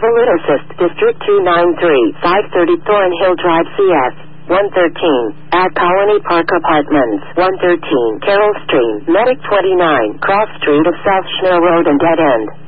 Resolute Assist, District 293, 530 Thornhill Drive, CS 113, at Colony Park Apartments, 113, Carroll Street, Medic 29, Cross Street of South Schnell Road and Dead End.